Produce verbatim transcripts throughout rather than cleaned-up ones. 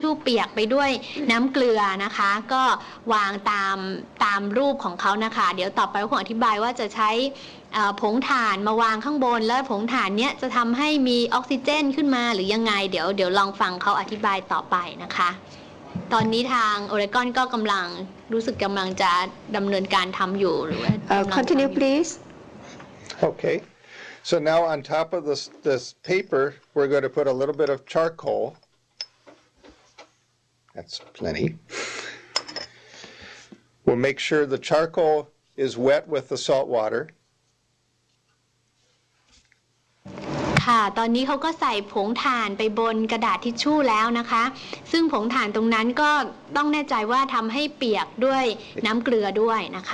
ทู่เปียกไปด้วยน้ำเกลือนะคะก็วางตามตามรูปของเขานะคะเดี๋ยวต่อไปผมอธิบายว่าจะใช้ผงถ่านมาวางข้างบนแล้วผงถ่านเนี้ยจะทำให้มีออกซิเจนขึ้นมาหรือยังไงเดี๋ยวเดี๋ยวลองฟังเขาอธิบายต่อไปนะคะตอนนี้ทางโอเรกอนก็กำลังรู้สึกกำลังจะดำเนินการทำอยู่หรือว่า continue please okay so now on top of this this paper we're going to put a little bit of charcoal. That's plenty. We'll make sure the charcoal is wet with the salt water. ค่ะตอนนี้เขาก็ใส่ผงถ่านไปบนกระดาษทิชชู่แล้วนะคะซึ่งผงถ่านตรงนั้นก็ต้องแน่ใจว่าทำให้เปียกด้วยน้ำเกลือด้วยนะคะ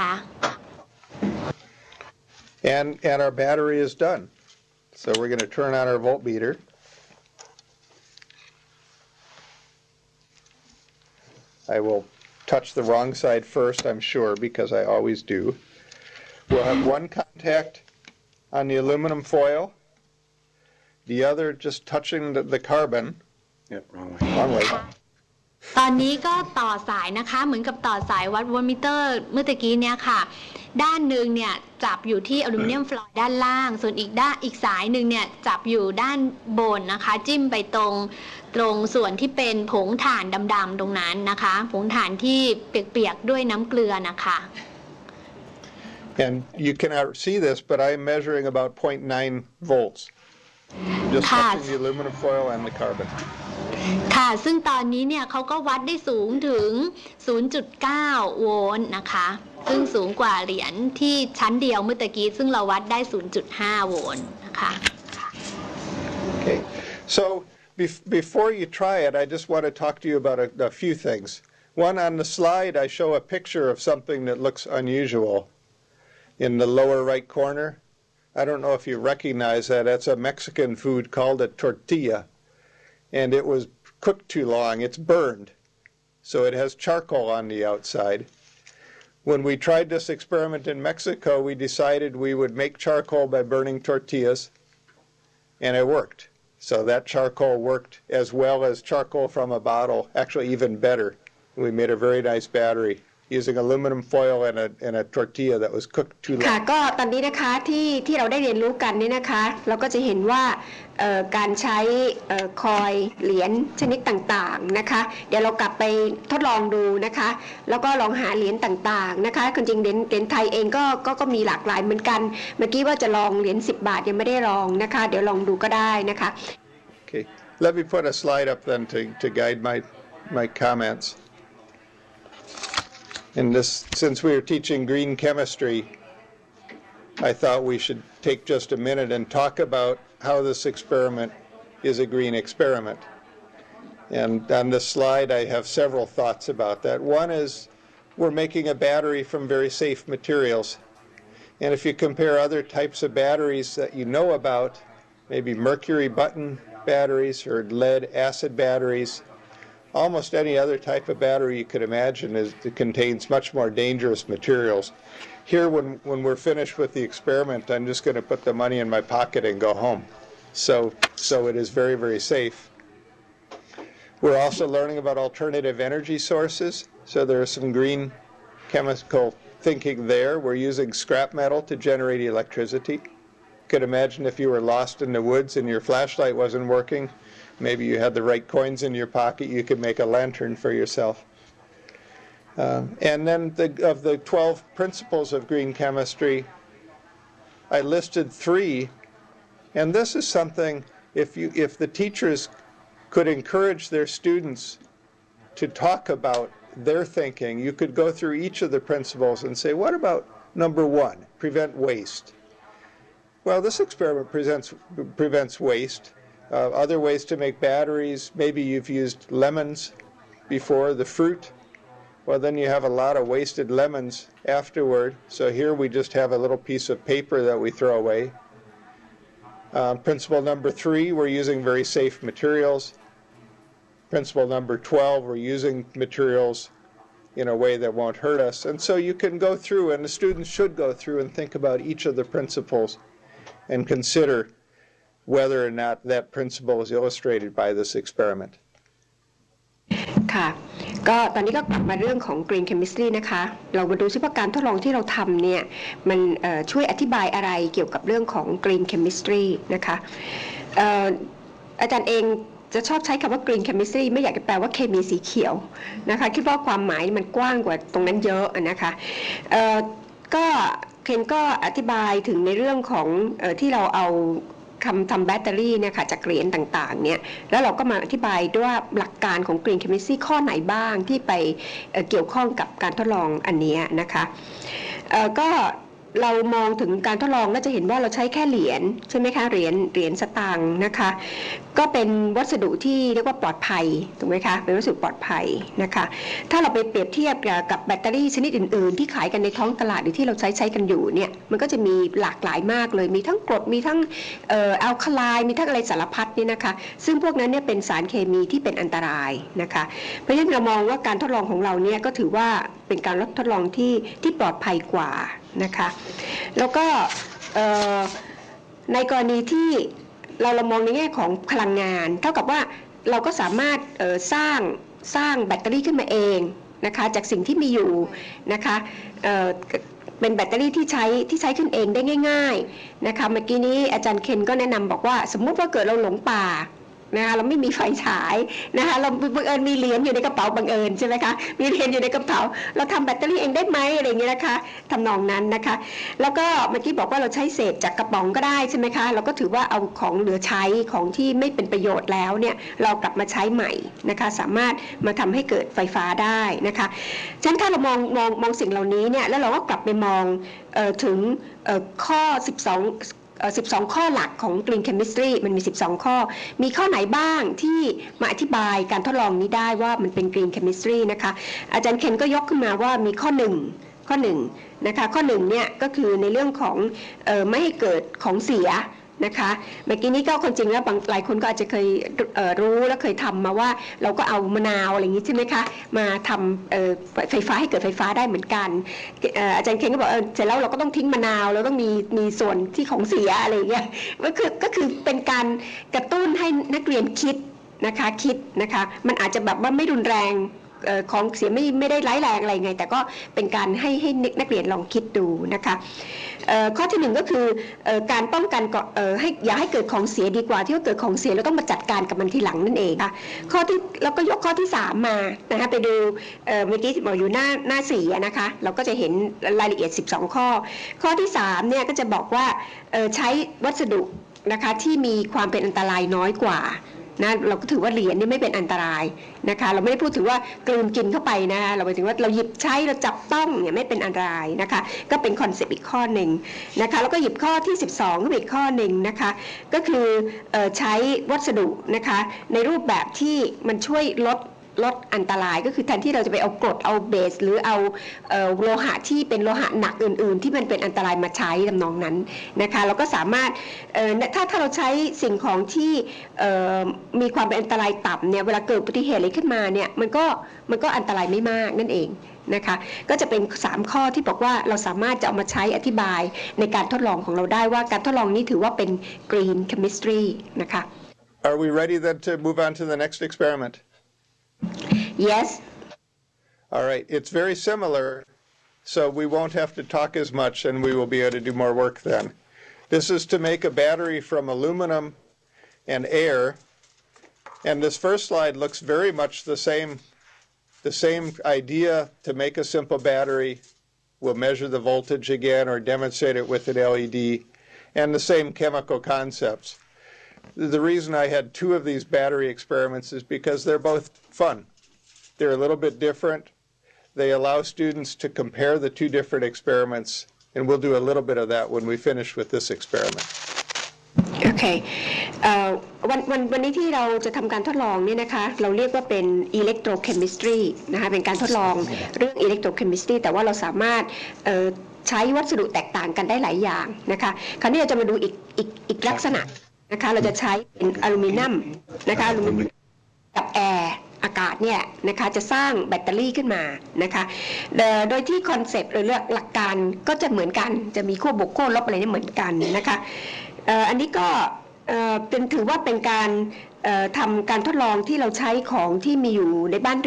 And and our battery is done. So we're going to turn on our voltmeter. I will touch the wrong side first, I'm sure, because I always do. We'll have one contact on the aluminum foil, the other just touching the, the carbon. Yep, wrong way. Wrong way. ตอนนี้ก็ต่อสายนะคะเหมือนกับต่อสายวัดโวลต์มิเตอร์เมื่อตะกี้เนี่ยค่ะด้านหนึ่งเนี่ยจับอยู่ที่อลูมิเนียมฟลอยด์ด้านล่างส่วนอีกด้านอีกสายหนึ่งเนี่ยจับอยู่ด้านบนนะคะจิ้มไปตรงตรงส่วนที่เป็นผงถ่านดำๆตรงนั้นนะคะผงถ่านที่เปียกๆด้วยน้ำเกลือนะคะ And you cannot see this, but I'm measuring about zero point nine volts. Just touching the aluminum foil and the carbon. ค่ะซึ่งตอนนี้เนี่ยเขาก็วัดได้สูงถึง ศูนย์จุดเก้า โวลต์นะคะซึ่งสูงกว่าเหรียญที่ชั้นเดียวเมื่อตะกี้ซึ่งเราวัดได้ ศูนย์จุดห้า โวลต์นะคะ Okay. So before you try it, I just want to talk to you about a, a few things. One, on the slide, I show a picture of something that looks unusual in the lower right corner. I don't know if you recognize that. That's a Mexican food called a tortilla. And it was cooked too long. It's burned. So it has charcoal on the outside. When we tried this experiment in Mexico, we decided we would make charcoal by burning tortillas, and it worked. So that charcoal worked as well as charcoal from a bottle, actually even better. We made a very nice battery using aluminum foil and a, and a tortilla that was cooked too long. ค่ะก็ตอนนี้นะคะที่ที่เราได้เรียนรู้กันนี่นะคะเราก็จะเห็นว่าการใช้คอยเหรียญชนิดต่างๆนะคะเดี๋ยวเรากลับไปทดลองดูนะคะแล้วก็ลองหาเหรียญต่างๆนะคะจริงๆเหรียญเหรียญไทยเองก็ก็ก็มีหลากหลายเหมือนกันเมื่อกี้ว่าจะลองเหรียญสิบบาทยังไม่ได้ลองนะคะเดี๋ยวลองดูก็ได้นะคะ Okay, let me put a slide up then to to guide my my comments. And this, since we were teaching green chemistry, I thought we should take just a minute and talk about how this experiment is a green experiment. And on this slide, I have several thoughts about that. One is we're making a battery from very safe materials. And if you compare other types of batteries that you know about, maybe mercury button batteries or lead acid batteries, almost any other type of battery you could imagine is, it contains much more dangerous materials. Here, when, when we're finished with the experiment, I'm just going to put the money in my pocket and go home. So, so it is very, very safe. We're also learning about alternative energy sources. So there is some green chemical thinking there. We're using scrap metal to generate electricity. You could imagine if you were lost in the woods and your flashlight wasn't working, maybe you had the right coins in your pocket, you could make a lantern for yourself. Uh, and then the, of the twelve principles of green chemistry, I listed three. And this is something, if, you, if the teachers could encourage their students to talk about their thinking, you could go through each of the principles and say, what about number one, prevent waste? Well, this experiment presents, prevents waste. Uh, other ways to make batteries, maybe you've used lemons before, the fruit. Well, then you have a lot of wasted lemons afterward. So here we just have a little piece of paper that we throw away. Uh, principle number three, we're using very safe materials. Principle number twelve, we're using materials in a way that won't hurt us. And so you can go through, and the students should go through and think about each of the principles and consider whether or not that principle is illustrated by this experiment. ค่ะก็ตอนนี้ก็กลับมาเรื่องของ Green Chemistry นะคะเรามาดูซิว่าการทดลองที่เราทำเนี่ยมันช่วยอธิบายอะไรเกี่ยวกับเรื่องของ Green Chemistry นะคะเอ่ออาจารย์เองจะชอบใช้คำว่า Green Chemistry ไม่อยากจะแปลว่าเคมีสีเขียวนะคะคิดว่าความหมายมันกว้างกว่าตรงนั้นเยอะนะคะเอ่อก็เคนก็อธิบายถึงในเรื่องของเอ่อที่เราเอาคำทำแบตเตอรี่เนี่ยค่ะจากเหรียญต่างๆเนี่ยแล้วเราก็มาอธิบายด้วยว่าหลักการของ Green Chemistry ข้อไหนบ้างที่ไปเอ่อเกี่ยวข้องกับการทดลองอันนี้นะคะเอ่อก็เรามองถึงการทดลองแล้วจะเห็นว่าเราใช้แค่เหรียญใช่ไหมคะเหรียญเหรียญสตางค์นะคะก็เป็นวัสดุที่เรียกว่าปลอดภัยถูกไหมคะเป็นวัสดุปลอดภัยนะคะถ้าเราไปเปรียบเทียบกับแบตเตอรี่ชนิดอื่นๆที่ขายกันในท้องตลาดหรือที่เราใช้ใช้กันอยู่เนี่ยมันก็จะมีหลากหลายมากเลยมีทั้งกรดมีทั้งเอ่อแอลคาไลน์มีทั้งอะไรสารพัดนี่นะคะซึ่งพวกนั้นเนี่ยเป็นสารเคมีที่เป็นอันตรายนะคะเพราะฉะนั้นเรามองว่าการทดลองของเราเนี่ยก็ถือว่าเป็นการทดลองที่ที่ปลอดภัยกว่านะคะแล้วก็ในกรณีที่เราเรามองในแง่ของพลังงานเท่ากับว่าเราก็สามารถสร้างสร้างแบตเตอรี่ขึ้นมาเองนะคะจากสิ่งที่มีอยู่นะคะเเป็นแบตเตอรี่ที่ใช้ที่ใช้ขึ้นเองได้ง่ายๆนะคะเมื่อกี้นี้อาจารย์เคนก็แนะนำบอกว่าสมมุติว่าเกิดเราหลงป่านะคะเราไม่มีไฟฉายนะคะเราบังเอิญมีเหรียญอยู่ในกระเป๋าบังเอิญใช่ไหมคะมีเหรียญอยู่ในกระเป๋าเราทำแบตเตอรี่เองได้ไหมอะไรอย่างเงี้ยนะคะทำนองนั้นนะคะแล้วก็เมื่อกี้บอกว่าเราใช้เศษจากกระป๋องก็ได้ใช่ไหมคะเราก็ถือว่าเอาของเหลือใช้ของที่ไม่เป็นประโยชน์แล้วเนี่ยเรากลับมาใช้ใหม่นะคะสามารถมาทำให้เกิดไฟฟ้าได้นะคะฉะนั้นถ้าเรามองมองมองสิ่งเหล่านี้เนี่ยแล้วเราก็กลับไปมองเอ่อถึงเอ่อข้อสิบสองสิบสองข้อหลักของ Green Chemistry มันมีสิบสองข้อมีข้อไหนบ้างที่มาอธิบายการทดลองนี้ได้ว่ามันเป็น Green Chemistry นะคะอาจารย์เคนก็ยกขึ้นมาว่ามีข้อหนึ่งข้อหนึ่งนะคะข้อหนึ่งเนี่ยก็คือในเรื่องของเอ่อไม่ให้เกิดของเสียนะคะเมื่อกี้นี้ก็คนจริงแล้วบางหลายคนก็อาจจะเคยเอ่อรู้และเคยทำมาว่าเราก็เอามะนาวอะไรอย่างนี้ใช่ไหมคะมาทำเอ่อไฟฟ้าให้เกิดไฟฟ้าได้เหมือนกันเอ่ออาจารย์เคนก็บอกเออเสร็จแล้วเราก็ต้องทิ้งมะนาวเราต้องมีมีส่วนที่ของเสียอะไรอย่างเงี้ยก็คือก็คือเป็นการกระตุ้นให้นักเรียนคิดนะคะคิดนะคะมันอาจจะแบบว่าไม่รุนแรงของเสียไม่ไม่ได้ร้ายแรงอะไรไงแต่ก็เป็นการให้ให้นักเรียนลองคิดดูนะคะข้อที่หนึ่งก็คือการป้องกันให้อย่าให้เกิดของเสียดีกว่าที่ว่าเกิดของเสียแล้วต้องมาจัดการกับมันทีหลังนั่นเองค่ะข้อที่เราก็ยกข้อที่สามมานะคะไปดูเมื่อกี้บอกอยู่หน้าหน้าสี่นะคะเราก็จะเห็นรายละเอียดสิบสองข้อข้อที่สามเนี่ยก็จะบอกว่าใช้วัสดุนะคะที่มีความเป็นอันตรายน้อยกว่านะเราก็ถือว่าเหรียญนี่ไม่เป็นอันตรายนะคะเราไม่ได้พูดถึงว่ากลืนกินเข้าไปนะคะเราหมายถึงว่าเราหยิบใช้เราจับต้องเนี่ยไม่เป็นอันตรายนะคะก็เป็นคอนเซปต์อีกข้อหนึ่งนะคะแล้วก็หยิบข้อที่สิบสองก็อีกข้อหนึ่งนะคะก็คือใช้วัสดุนะคะในรูปแบบที่มันช่วยลดลดอันตรายก็คือแทนที่เราจะไปเอากรดเอาเบสหรือเอาเอ่อโลหะที่เป็นโลหะหนักอื่นๆที่มันเป็นอันตรายมาใช้ทำนองนั้นนะคะเราก็สามารถเอ่อถ้าถ้าเราใช้สิ่งของที่เอ่อมีความเป็นอันตรายต่ำเนี่ยเวลาเกิดอุบัติเหตุอะไรขึ้นมาเนี่ยมันก็มันก็อันตรายไม่มากนั่นเองนะคะก็จะเป็นสามข้อที่บอกว่าเราสามารถจะเอามาใช้อธิบายในการทดลองของเราได้ว่าการทดลองนี้ถือว่าเป็น Green Chemistry นะคะ Are we ready then to move on to the next experiment? Yes. All right. It's very similar, so we won't have to talk as much and we will be able to do more work then. This is to make a battery from aluminum and air. And this first slide looks very much the same, the same idea to make a simple battery. We'll measure the voltage again or demonstrate it with an L E D, and the same chemical concepts. The reason I had two of these battery experiments is because they're both fun. They're a little bit different. They allow students to compare the two different experiments, and we'll do a little bit of that when we finish with this experiment. โอเควันวันวันนี้ที่เราจะทำการทดลองเนี่ยนะคะเราเรียกว่าเป็น electrochemistry นะคะเป็นการทดลองเรื่อง electrochemistry แต่ว่าเราสามารถใช้วัสดุแตกต่างกันได้หลายอย่างนะคะคราวนี้เราจะมาดูอีกอีกอีกลักษณะนะคะเราจะใช้เป็นอลูมิเนียมนะคะอลูมิเนียมกับแอร์อากาศเนี่ยนะคะจะสร้างแบตเตอรี่ขึ้นมานะคะโดยที่คอนเซปต์หรือหลักการก็จะเหมือนกันจะมีขั้วบวกขั้วลบอะไรนี่เหมือนกันนะคะอันนี้ก็เป็นถือว่าเป็นการทำการทดลองที่เราใช้ของที่มีอยู่ในบ้าน